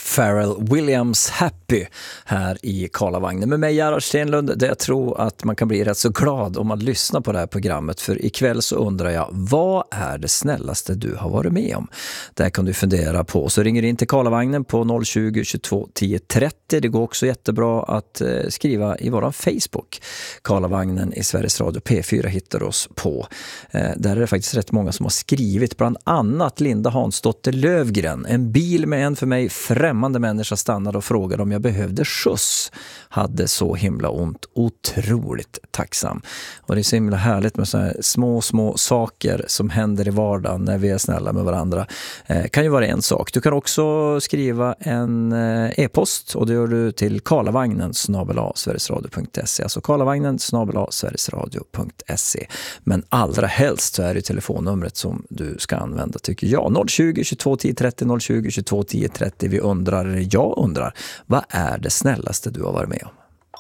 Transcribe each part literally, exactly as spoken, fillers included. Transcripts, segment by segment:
Pharrell Williams Happy här i Karlavagnen med mig, Gerhard Stenlund, där jag tror att man kan bli rätt så glad om man lyssnar på det här programmet, för ikväll så undrar jag, vad är det snällaste du har varit med om? Det kan du fundera på, så ringer in till Karlavagnen på noll tjugo, tjugotvå, tio trettio. Det går också jättebra att eh, skriva i våran Facebook. Karlavagnen i Sveriges Radio P fyra hittar oss på. Eh, där är det faktiskt rätt många som har skrivit, bland annat Linda Hansdotter Lövgren. En bil med en för mig främmande människa stannade och frågade om jag behövde skjuts. Hade så himla ont. Otroligt tacksam. Och det är så himla härligt med såna här små, små saker som händer i vardagen när vi är snälla med varandra. Eh, kan ju vara en sak. Du kan också skriva en eh, e-post, och det gör du till karlavagnen snabel-a sverigesradio punkt se. Alltså karlavagnen snabel-a sverigesradio punkt se. Men allra helst så är det telefonnumret som du ska använda, tycker jag. noll tjugo, tjugotvå, tio trettio, noll tjugo, tjugotvå, tio trettio. Vi undrar, eller jag undrar, vad är det snällaste du har varit med om?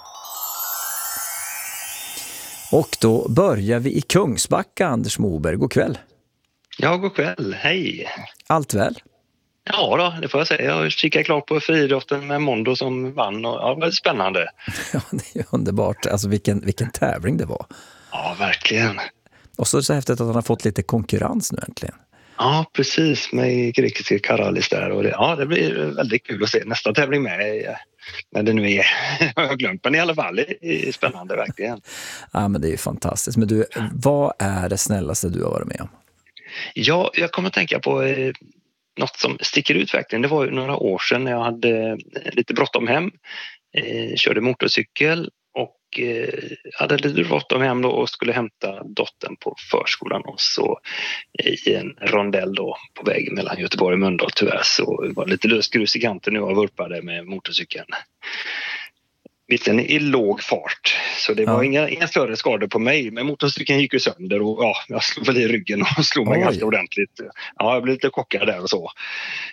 Och då börjar vi i Kungsbacka, Anders Moberg. God kväll. Ja, god kväll. Hej. Allt väl? Ja då, det får jag säga. Jag kikade klart på friidrotten med Mondo som vann. Och, ja, det var spännande. Ja, det är underbart. Alltså vilken, vilken tävling det var. Ja, verkligen. Och så är det så häftigt att han har fått lite konkurrens nu äntligen. Ja, precis. Med grekiska Karalis där. Och det, ja, det blir väldigt kul att se nästa tävling med. När det nu är, jag har glömt, men i alla fall det är spännande verkligen. Ja, men det är ju fantastiskt. Men du, vad är det snällaste du har varit med om? Ja, jag kommer att tänka på eh, något som sticker ut verkligen. Det var ju några år sedan när jag hade lite bråttom hem. Eh, körde motorcykel och eh, hade lite bråttom hem då och skulle hämta dottern på förskolan, och så i en rondell då på vägen mellan Göteborg och Mölndal, tyvärr så var det lite löst grus i kanten nu och vurpade med motorcykeln. Visserligen i låg fart, så det var ja. inga, inga större skador på mig, men motorcykeln gick ju sönder och ja, jag slog väl i ryggen och slog mig Oj. ganska ordentligt. Ja, jag blev lite chockad där och så.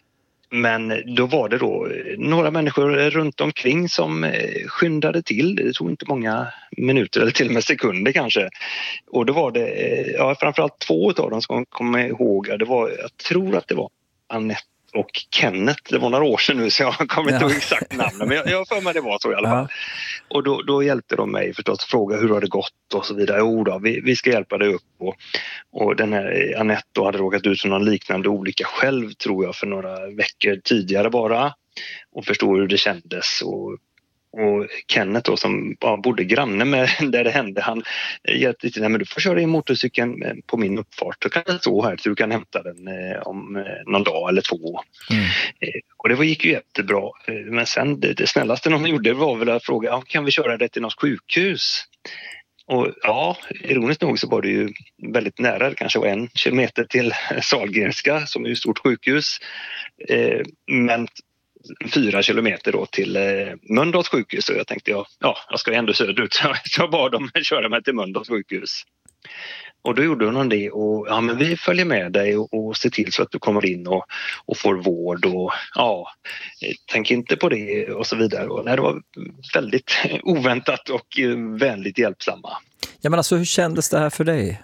Men då var det då några människor runt omkring som skyndade till. Det tog inte många minuter eller till och med sekunder kanske. Och då var det, ja, framförallt två av dem som kommer ihåg. Det var, jag tror att det var Annette och Kenneth. Det var några år sedan nu så jag kommer inte ihåg ja. exakt namnen. Men jag, jag för mig det var så i alla fall. Ja. Och då, då hjälpte de mig förstås att fråga hur har det gått och så vidare. Jo då, vi, vi ska hjälpa dig upp. Och, och den här Annette då hade råkat ut för någon liknande olycka själv, tror jag, för några veckor tidigare bara. Och förstod hur det kändes. Och, och Kenneth då, som ja, bodde granne med där det hände, han hjälpte till. Nej, men du får köra in motorcykeln på min uppfart. Så kan det stå här så du kan hämta den eh, om eh, någon dag eller två. Mm. Eh, och det var, gick ju jättebra. Eh, men sen det, det snällaste de gjorde var väl att fråga, ja, kan vi köra det till något sjukhus? Och ja, ironiskt nog så var det ju väldigt nära, det kanske var en kilometer till Sahlgrenska som är ett stort sjukhus. Eh, men fyra kilometer då till eh, Mölndals sjukhus, och jag tänkte ja, ja, jag ska ändå söderut, så jag bad dem köra mig till Mölndals sjukhus. Och då gjorde hon det, och ja, men vi följer med dig och, och ser till så att du kommer in och, och får vård och ja, tänk inte på det och så vidare. Och nej, det var väldigt oväntat och vänligt hjälpsamma. Ja, men alltså hur kändes det här för dig?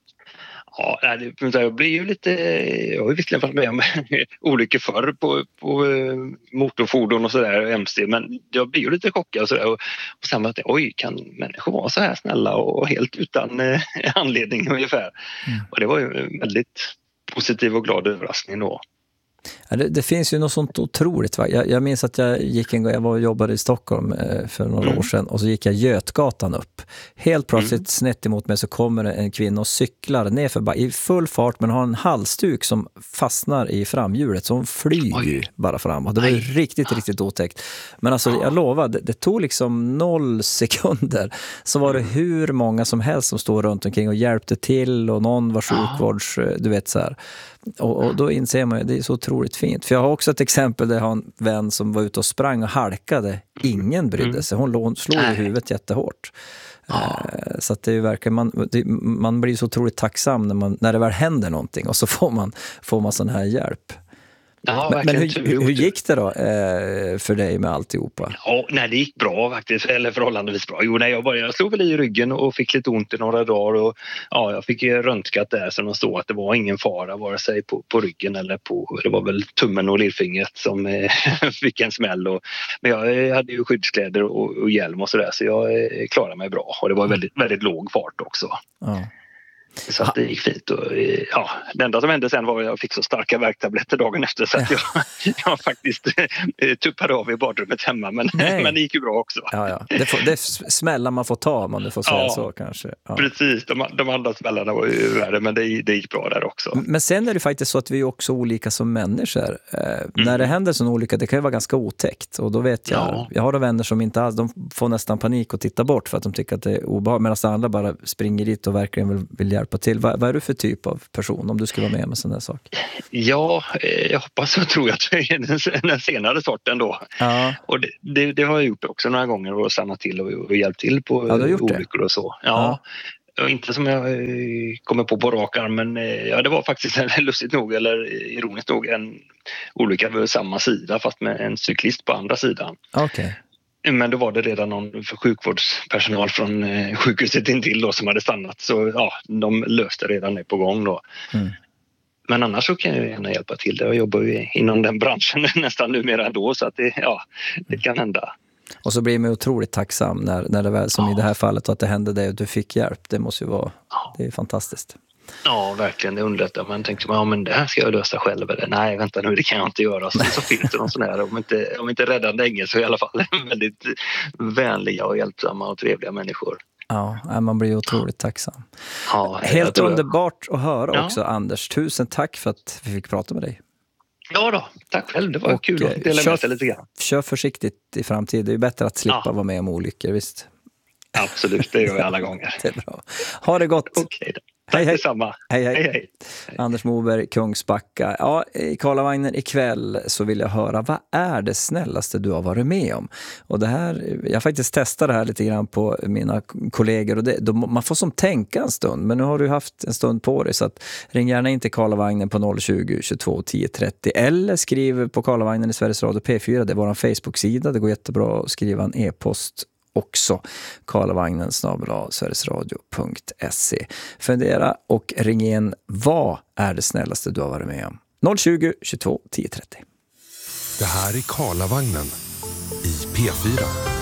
Ja, jag blir ju lite, jag har ju visserligen varit med om olyckor förr på, på motorfordon och sådär, M C, men jag blir ju lite chockad och sådär, och, och sen att oj, kan människor vara så här snälla och helt utan eh, anledning ungefär. Mm. Och det var ju en väldigt positiv och glad överraskning då. Ja, det, det finns ju något sånt otroligt. Va? Jag, jag minns att jag gick en gång, jag var och jobbade i Stockholm eh, för några mm. år sedan, och så gick jag Götgatan upp. Helt plötsligt mm. snett emot mig så kommer en kvinna och cyklar ner för bara, i full fart, men har en halsduk som fastnar i framhjulet, så hon flyger ju bara fram. Och det var ju riktigt, riktigt otäckt. Men alltså, jag lovar, det, det tog liksom noll sekunder. Så var det hur många som helst som stod runt omkring och hjälpte till, och någon var sjukvårds, du vet så här. Och, och då inser man ju, det är så otroligt fint. För jag har också ett exempel där jag har en vän som var ute och sprang och halkade. Ingen brydde sig. Hon slog i huvudet jättehårt. Ja. Så att det är ju verkligen, man, det, man blir så otroligt tacksam när, man, när det väl händer någonting, och så får man, får man sån här hjälp. Ja, men men verkligen hur, tur. hur gick det då eh, för dig med alltihopa? Ja, nej, det gick bra faktiskt, eller förhållandevis bra. Jo, nej, jag, började, jag slog väl i ryggen och fick lite ont i några dagar och ja, jag fick ju röntgat där så de stod att det var ingen fara vare sig på, på ryggen eller på, det var väl tummen och lillfingret som eh, fick en smäll. Och, men jag hade ju skyddskläder och, och hjälm och sådär så jag eh, klarade mig bra och det var väldigt, väldigt låg fart också. Ja. Så att det gick fint och ja, det enda som hände sen var att jag fick så starka värktabletter dagen efter så att jag, jag faktiskt tuppade av i badrummet hemma men, men det gick ju bra också. Ja, ja. Det, får, det smällar man får ta om man det får säga ja, så kanske. Ja. Precis, de, de andra smällarna var ju värre men det, det gick bra där också. Men sen är det faktiskt så att vi är också olika som människor. Eh, mm. När det händer sån olycka, det kan ju vara ganska otäckt och då vet jag, ja. jag har då vänner som inte alls, de får nästan panik och titta bort för att de tycker att det är obehagligt medan andra bara springer dit och verkligen vill, vill hjälpa till. Vad, vad är du för typ av person om du skulle vara med med sån där sak? Ja, jag hoppas och tror att jag är den, den senare sorten då. Ja. Och det, det, det har jag gjort också några gånger och stannat till och, och hjälpt till på ja, olyckor och så. Ja. Ja. Och inte som jag kommer på på rak arm men ja, det var faktiskt lustigt nog eller ironiskt nog en olycka på samma sida fast med en cyklist på andra sidan. Okej. Okay. Men då var det redan någon sjukvårdspersonal från sjukhuset intill då som hade stannat. Så ja, de löste redan det på gång då. Mm. Men annars så kan jag gärna hjälpa till. Jag jobbar ju inom den branschen nästan numera ändå så att det, ja, det kan hända. Och så blir man otroligt tacksam när, när det väl som ja. i det här fallet att det hände dig och du fick hjälp. Det måste ju vara, ja. det är fantastiskt. Ja, verkligen. Det underlättar. Man tänkte, ja, men det här ska jag lösa själv. Eller, nej, vänta nu, det kan jag inte göra. Så, så finns det någon sån här, om inte, om inte räddande ängel så i alla fall väldigt vänliga och hjälpsamma och trevliga människor. Ja, man blir otroligt tacksam. Ja, helt underbart att höra ja. också, Anders. Tusen tack för att vi fick prata med dig. Ja då, tack själv. Det var och, kul att dela med sig lite grann. Kör försiktigt i framtiden. Det är bättre att slippa ja. vara med om olyckor, visst? Absolut, det gör jag alla gånger. Det är bra. Ha det gott. Okej då. Tack hej, detsamma. Hej hej. hej, hej. Anders Moberg, Kungsbacka. Ja, i Karlavagnen ikväll så vill jag höra, vad är det snällaste du har varit med om? Och det här, jag faktiskt testar det här lite grann på mina kollegor och det, de, man får som tänka en stund, men nu har du haft en stund på dig så att ring gärna in till Karlavagnen på noll tjugo, tjugotvå, tio trettio eller skriv på Karlavagnen i Sveriges Radio P fyra, det är vår Facebook-sida, det går jättebra att skriva en e-post också, karlavagnen snabel-a sverigesradio punkt se. Fundera och ring in, vad är det snällaste du har varit med om? noll tjugo, tjugotvå, tio trettio. Det här är Karlavagnen i P fyra.